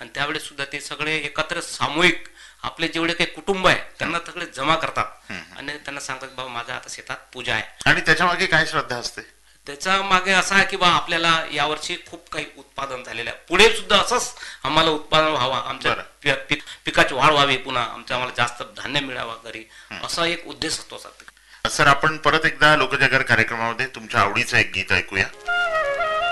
आणि त्यावेळेस सुद्धा ते सगळे एकत्र सामूहिक आपले जेवढे काही कुटुंब आहे त्यांना सगळे जमा करतात आणि त्यांना सांगतात बाबा माझ्या आता शेतात पूजा आहे. आणि त्याच्या मागे काय श्रद्धा असते? त्याच्या मागे असं आहे की बा आपल्याला यावर्षी खूप काही उत्पादन झालेलं आहे, पुढे सुद्धा असंच आम्हाला उत्पादन व्हावा, आमच्या पिकाची वाढ व्हावी, पुन्हा आम्हाला जास्त धान्य मिळावा घरी, असा एक उद्देश असतो. सर, आपण परत एकदा लोकजागर कार्यक्रमामध्ये तुमच्या आवडीचं एक गीत ऐकूया.